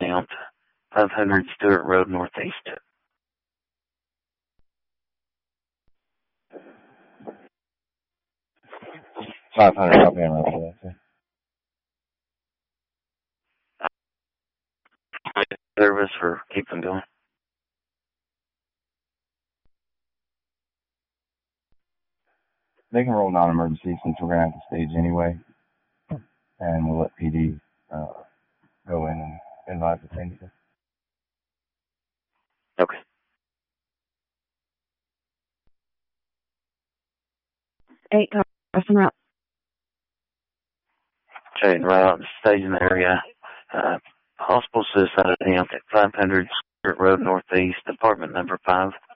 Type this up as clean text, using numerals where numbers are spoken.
count, 500 Stewart Road Northeast. Copy on that, sir. Service for keeping going. They can roll non-emergency since we're going to have to stage anyway. And we'll let PD go in and advise the changes. Okay. Eight, Carson route. Okay, right out the staging area. Possible suicide attempt at 500 Stewart Road Northeast, apartment number 5.